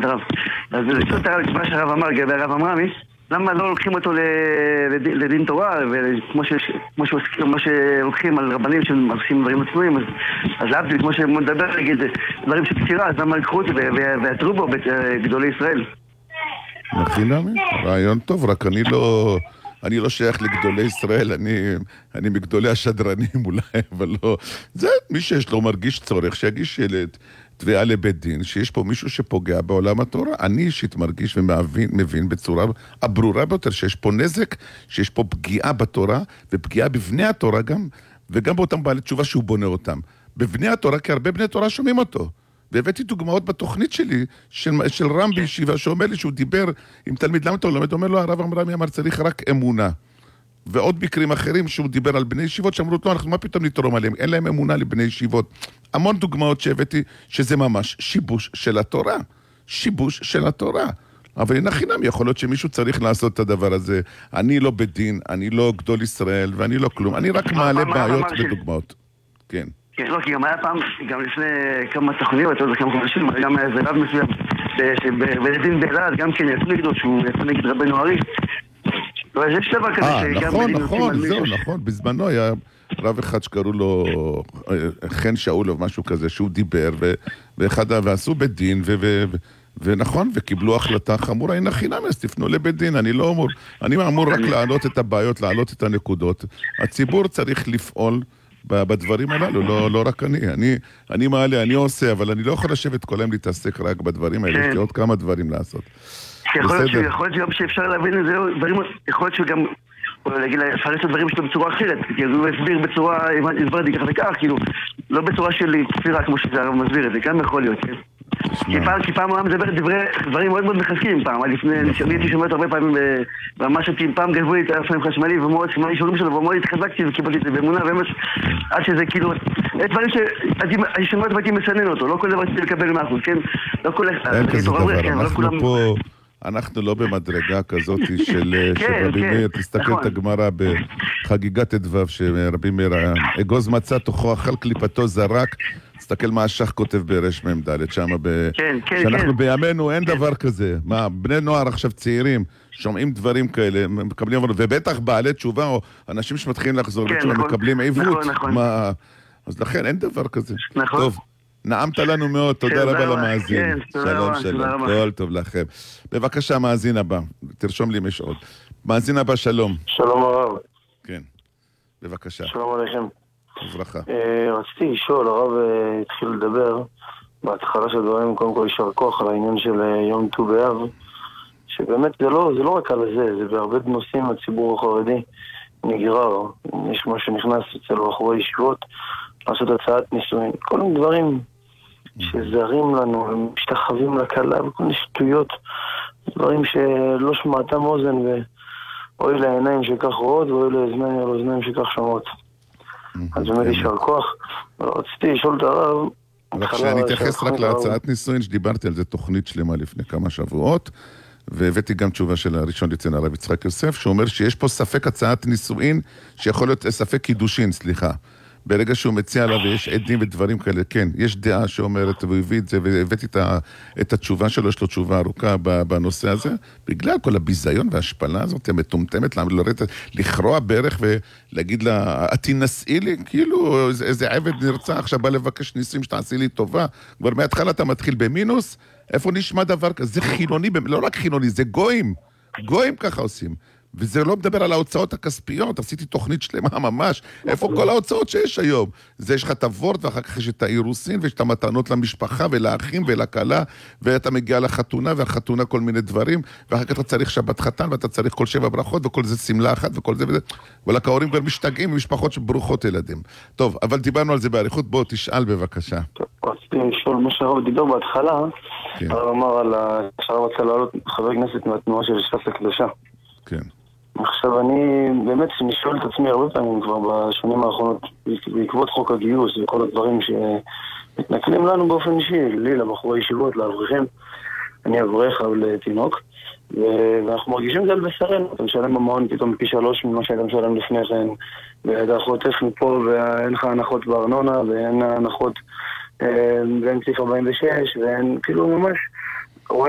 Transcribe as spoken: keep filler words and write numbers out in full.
כבוד הרב. אז זה פשוט הרב, מה שהרב אמר, גבי הרב אמרמי, למה לא לוקחים אותו לדין תורה, וכמו שלוקחים על רבנים שעושים דברים עצמאים, אז להבדיל, כמו שמדבר נגיד דברים של פצירה, אז למה לקחו אותי ויתרו בו בגדולי ישראל? חינמי, רעיון טוב, רק אני לא... אני לא שייך לגדולי ישראל, אני, אני מגדולי השדרנים אולי, אבל לא. זה מי שיש לו מרגיש צורך, שיגיש תביעה לבית דין, שיש פה מישהו שפוגע בעולם התורה. אני אישית מרגיש ומבין מבין בצורה הברורה ביותר, שיש פה נזק, שיש פה פגיעה בתורה, ופגיעה בבני התורה גם, וגם באותם בעלי תשובה שהוא בונה אותם. בבני התורה, כי הרבה בני תורה שומעים אותו. והבאתי דוגמאות בתוכנית שלי, של, של רם בישיבה, שאומר לי שהוא דיבר עם תלמיד, למה אתה לא לומד? אומר לו, הרב אמרמי אמר, צריך רק אמונה. ועוד מקרים אחרים שהוא דיבר על בני ישיבות, שאמרו לו, אנחנו מה פתאום נתרום עליהם? אין להם אמונה לבני ישיבות. המון דוגמאות שהבאתי, שזה ממש שיבוש של התורה. שיבוש של התורה. אבל הנה חינם, יכול להיות שמישהו צריך לעשות את הדבר הזה. אני לא בדין, אני לא גדול ישראל, ואני לא כלום. אני רק מעלה בעיות ודוגמאות. כן. כן, לא, כי גם היה פעם, גם לפני כמה תוכניות, או כמה חודשים, גם היה איזה רב מסוים, שבדין באלעד, גם כן יצא נגדו, שהוא יצא נגד רבנו ארי. יש דבר כזה שגם... נכון, נכון, זהו, נכון. בזמנו היה רב אחד שקראו לו חן שאול או משהו כזה, שהוא דיבר, ועשו בדין, ונכון, וקיבלו החלטה חמורה, הנה חינם, אז תפנו לבית דין, אני לא אמור, אני אמור רק להעלות את הבעיות, להעלות את הנקודות. הציבור צריך לפעול בדברים הללו, לא, לא רק אני. אני, אני מעלה, אני עושה, אבל אני לא יכול לשבת כל היום להתעסק רק בדברים האלה, יש לי עוד כמה דברים לעשות. יכול להיות שגם שאפשר להבין את זה, יכול להיות שגם, להגיד, אפשר לעשות דברים שלו בצורה אחרת, כי הוא הסביר בצורה, הסברתי כך וכך, כאילו, לא בצורה של תפירה, כמו שזה הרב מסביר את זה, גם יכול להיות, כן? כי פעם הוא היה מדבר דברים מאוד מאוד מחזקים פעם, לפני, אני הייתי שומעת הרבה פעמים ממש אותי, פעם גנבו לי את האופניים חשמלי ומאוד שמעלי שורים שלו ומאוד התחזקתי וקיבלתי את זה באמונה ומש עד שזה כאילו, יש דברים שאני שומעת והייתי מסנן אותו, לא כל דבר רציתי לקבל מאה אחוז, כן? לא כל... אין כזה דבר, אנחנו פה, אנחנו לא במדרגה כזאת של רבי מאיר, תסתכל את הגמרא בחגיגת אדוו שרבי מאיר, אגוז מצא תוכו אכל קליפתו זרק, תסתכל מה השח כותב ברש מם ד' שמה ב... כן, כן, שאנחנו כן. בימינו אין דבר כזה. מה, בני נוער עכשיו צעירים, שומעים דברים כאלה, מקבלים עבודות, ובטח בעלי תשובה, או אנשים שמתחילים לחזור, כן, בתשובה, נכון, מקבלים עיוות. נכון, נכון. מה... אז לכן אין דבר כזה. נכון. טוב, נעמת לנו מאוד, תודה רבה למאזין. כן, תודה רבה, תודה רבה. כל טוב לכם. בבקשה, מאזין הבא, תרשום לי אם יש עוד. מאזין הבא, שלום. שלום הרב. כן, בבקשה. שלום עליכם. וברכה. רציתי לשאול, הרב התחיל לדבר בהתחלה של דברים, קודם כל יישר כוח על העניין של יום ט"ו באב, שבאמת זה לא, זה לא רק על זה, זה בהרבה נושאים הציבור החרדי נגרר. יש מה שנכנס אצל בחורי ישיבות לעשות הצעת נישואין, כל מיני דברים שזרים לנו, הם משתחווים לקלה וכל מיני שטויות, דברים שלא שמעתם אוזן, ואוי לעיניים שכך רואות ואוי לאוזניים שכך שומעות. אז באמת יישר כוח. רציתי לשאול את הרב, רק שאני אתייחס רק להצעת נישואין, שדיברתי על זה תוכנית שלמה לפני כמה שבועות, והבאתי גם תשובה של הראשון לציון הרב יצחק יוסף, שאומר שיש פה ספק הצעת נישואין, שיכול להיות ספק קידושין, סליחה. ברגע שהוא מציע לה ויש עדים ודברים כאלה, כן, יש דעה שאומרת, והוא הביא את זה, והבאתי את, ה, את התשובה שלו, יש לו תשובה ארוכה בנושא הזה, בגלל כל הביזיון וההשפלה הזאת, המטומטמת, לרדת, לכרוע בערך ולהגיד לה, את תנסי לי, כאילו, איזה עבד נרצה, עכשיו בא לבקש ניסים שתעשי לי טובה, כבר מההתחלה אתה מתחיל במינוס, איפה נשמע דבר כזה? זה חילוני, לא רק חילוני, זה גויים, גויים ככה עושים. וזה לא מדבר על ההוצאות הכספיות, עשיתי תוכנית שלמה ממש, איפה כל ההוצאות שיש היום? זה יש לך את הוורד, ואחר כך יש את האירוסין, ויש את המתנות למשפחה ולאחים ולקלה, ואתה מגיע לחתונה, והחתונה כל מיני דברים, ואחר כך אתה צריך שבת חתן, ואתה צריך כל שבע ברכות, וכל זה סמלה אחת, וכל זה וזה, ולק ההורים כבר משתגעים, משפחות שברוכות ילדים. טוב, אבל דיברנו על זה בעריכות, בוא תשאל בבקשה. רציתי לשאול מה שהרב דיבר בהתחלה, הרב אמר על שהרב רצה לעלות חבר כנסת מהתנועה של ש"ס הקדושה. כן. עכשיו אני באמת נשאל את עצמי הרבה פעמים כבר בשנים האחרונות בעקבות חוק הגיוס וכל הדברים שמתנכלים לנו באופן אישי, לי, לבחורי ישיבות, לאברכים, אני אברך אבל תינוק, ואנחנו מרגישים זה על בשרנו, אתה משלם במעון פתאום פי שלוש ממה שאתה משלם לפני כן, ואתה חוטף מפה ואין לך הנחות בארנונה ואין הנחות ואין סעיף ארבעים ושש ואין כאילו ממש